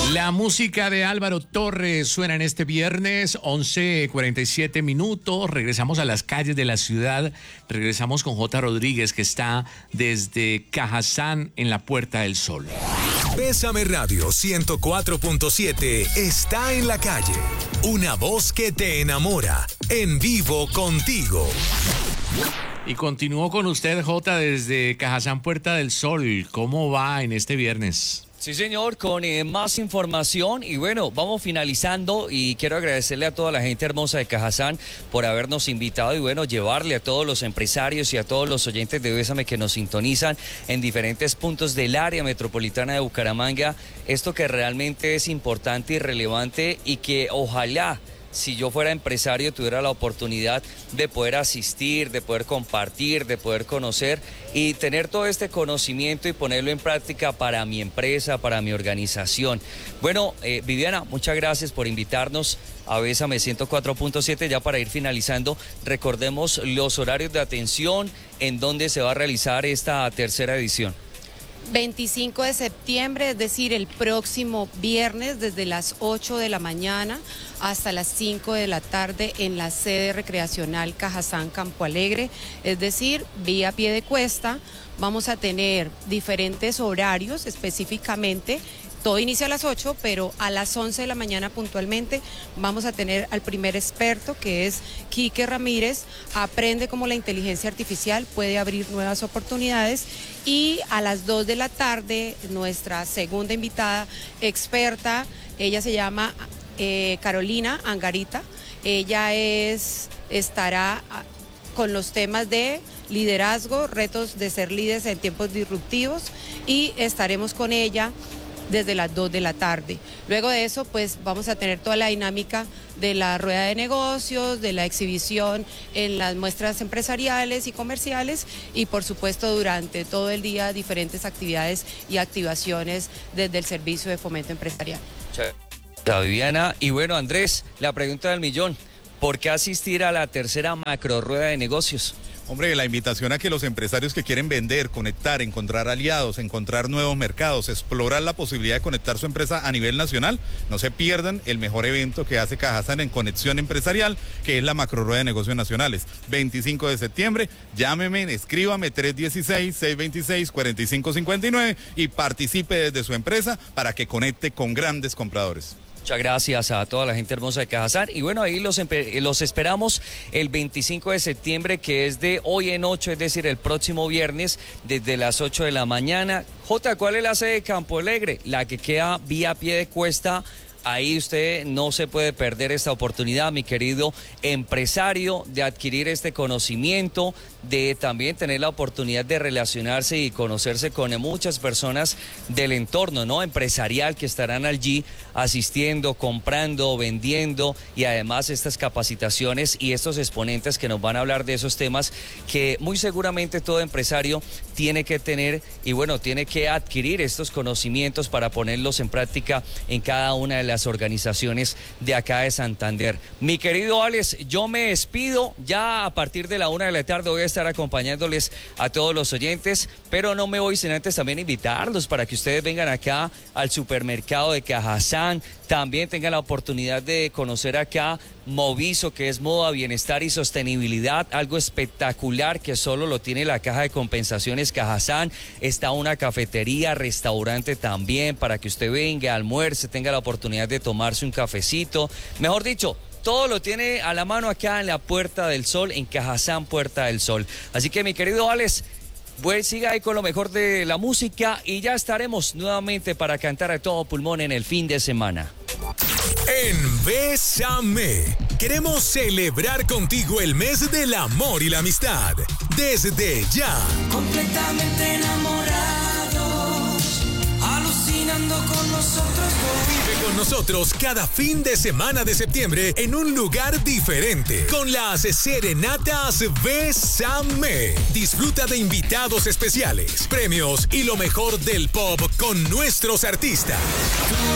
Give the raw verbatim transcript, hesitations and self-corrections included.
La música de Álvaro Torres suena en este viernes, once cuarenta y siete minutos. Regresamos a las calles de la ciudad. Regresamos con J. Rodríguez, que está desde Cajazán en la Puerta del Sol. Bésame Radio ciento cuatro punto siete está en la calle. Una voz que te enamora. En vivo contigo. Y continúo con usted, J, desde Cajazán, Puerta del Sol. ¿Cómo va en este viernes? Sí, señor, con eh, más información y bueno, vamos finalizando y quiero agradecerle a toda la gente hermosa de Cajazán por habernos invitado y bueno, llevarle a todos los empresarios y a todos los oyentes de Bésame que nos sintonizan en diferentes puntos del área metropolitana de Bucaramanga, esto que realmente es importante y relevante y que ojalá, si yo fuera empresario, tuviera la oportunidad de poder asistir, de poder compartir, de poder conocer y tener todo este conocimiento y ponerlo en práctica para mi empresa, para mi organización. Bueno, eh, Viviana, muchas gracias por invitarnos a Bésame ciento cuatro punto siete. Ya para ir finalizando, recordemos los horarios de atención en donde se va a realizar esta tercera edición. veinticinco de septiembre, es decir, el próximo viernes, desde las ocho de la mañana hasta las cinco de la tarde en la sede recreacional Cajazán Campo Alegre, es decir, vía pie de cuesta. Vamos a tener diferentes horarios específicamente. Todo inicia a las ocho, pero a las once de la mañana puntualmente vamos a tener al primer experto, que es Quique Ramírez. Aprende cómo la inteligencia artificial puede abrir nuevas oportunidades. Y a las dos de la tarde, nuestra segunda invitada experta, ella se llama eh, Carolina Angarita. Ella es, estará con los temas de liderazgo, retos de ser líderes en tiempos disruptivos, y estaremos con ella desde las dos de la tarde. Luego de eso, pues vamos a tener toda la dinámica de la rueda de negocios, de la exhibición en las muestras empresariales y comerciales y por supuesto durante todo el día diferentes actividades y activaciones desde el Servicio de Fomento Empresarial. La Viviana, y bueno, Andrés, la pregunta del millón, ¿por qué asistir a la tercera macro rueda de negocios? Hombre, la invitación a que los empresarios que quieren vender, conectar, encontrar aliados, encontrar nuevos mercados, explorar la posibilidad de conectar su empresa a nivel nacional, no se pierdan el mejor evento que hace Cajazán en conexión empresarial, que es la macro rueda de negocios nacionales. veinticinco de septiembre, llámeme, escríbame tres uno seis, seis dos seis, cuatro cinco cinco nueve y participe desde su empresa para que conecte con grandes compradores. Muchas gracias a toda la gente hermosa de Cajazán. Y bueno, ahí los, los esperamos el veinticinco de septiembre, que es de hoy en ocho, es decir, el próximo viernes, desde las ocho de la mañana. J, ¿cuál es la sede de Campo Alegre? La que queda vía pie de cuesta. Ahí usted no se puede perder esta oportunidad, mi querido empresario, de adquirir este conocimiento, de también tener la oportunidad de relacionarse y conocerse con muchas personas del entorno, ¿no?, empresarial, que estarán allí asistiendo, comprando, vendiendo, y además estas capacitaciones y estos exponentes que nos van a hablar de esos temas que muy seguramente todo empresario tiene que tener y bueno, tiene que adquirir estos conocimientos para ponerlos en práctica en cada una de las organizaciones de acá de Santander. Mi querido Alex, yo me despido, ya a partir de la una de la tarde voy a estar acompañándoles a todos los oyentes, pero no me voy sin antes también invitarlos para que ustedes vengan acá al supermercado de Cajazán, también tengan la oportunidad de conocer acá Moviso, que es moda, bienestar y sostenibilidad, algo espectacular que solo lo tiene la Caja de Compensaciones Cajazán. Está una cafetería, restaurante también, para que usted venga, almuerce, tenga la oportunidad de tomarse un cafecito, mejor dicho, todo lo tiene a la mano acá en la Puerta del Sol, en Cajazán, Puerta del Sol. Así que mi querido Alex, pues siga ahí con lo mejor de la música y ya estaremos nuevamente para cantar a todo pulmón en el fin de semana. En Bésame, queremos celebrar contigo el mes del amor y la amistad. Desde ya. Completamente enamorados, alucinando con nosotros. Vive con nosotros cada fin de semana de septiembre en un lugar diferente con las serenatas Bésame. Disfruta de invitados especiales, premios y lo mejor del pop con nuestros artistas.